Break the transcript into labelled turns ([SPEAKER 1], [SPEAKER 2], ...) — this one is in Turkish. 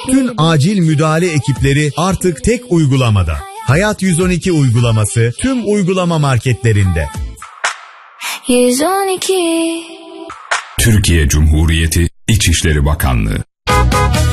[SPEAKER 1] Bütün acil müdahale ekipleri artık tek uygulamada. Hayat 112 uygulaması tüm uygulama marketlerinde.
[SPEAKER 2] 112
[SPEAKER 3] Türkiye Cumhuriyeti İçişleri Bakanlığı